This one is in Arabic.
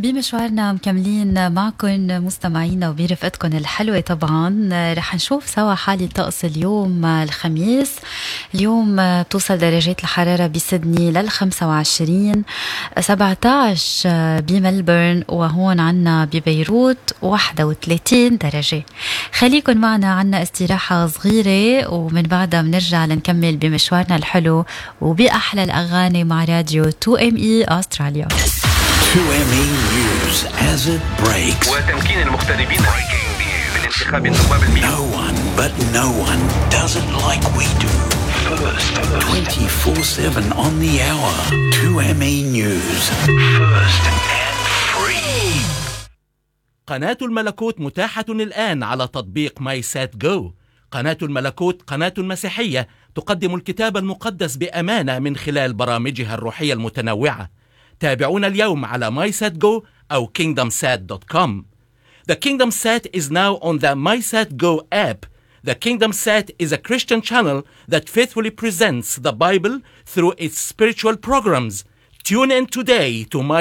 بمشوارنا مكملين معكم مستمعينا وبرفقتكم الحلوة. طبعا رح نشوف سوا حالة طقس اليوم الخميس. اليوم بتوصل درجات الحرارة بسيدني لل25، 17 بملبورن، وهون عنا ببيروت 31 درجة. خليكن معنا، عنا استراحة صغيرة ومن بعدها بنرجع لنكمل بمشوارنا الحلو وبأحلى الأغاني مع راديو 2ME أستراليا. 2ME News as it breaks. وتمكين المغتربين من انتخاب النواب المئة. No one does it like we do. First, 24/7 on the hour. 2ME News. First and free. قناة الملكوت متاحة الآن على تطبيق ماي سات جو. قناة الملكوت قناة مسيحية تقدم الكتاب المقدس بأمانة من خلال برامجها الروحية المتنوعة. تابعونا اليوم على MySatGo أو KingdomSat.com. The KingdomSat is now on the MySatGo app. The KingdomSat is a Christian channel that faithfully presents the Bible through its spiritual programs. Tune in today to